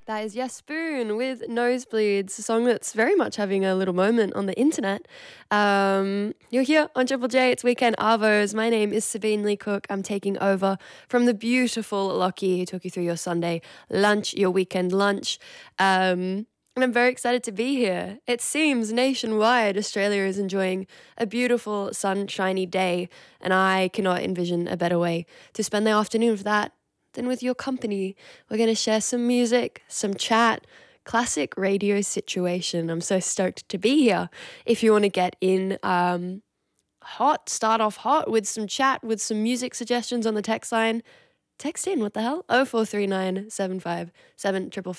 That is Yes Spoon with Nosebleeds, a song that's very much having a little moment on the internet. You're here on Triple J, it's Weekend Arvos. My name is Sabine Lee Cook. I'm taking over from the beautiful Lockie, who took you through your Sunday lunch, your weekend lunch. And I'm very excited to be here. It seems nationwide Australia is enjoying a beautiful, sunshiny day, and I cannot envision a better way to spend the afternoon for that than with your company. We're going to share some music, some chat, classic radio situation. I'm so stoked to be here. If you want to get in hot, start off hot with some chat, with some music suggestions on the text line, text in, what the hell? 0439 757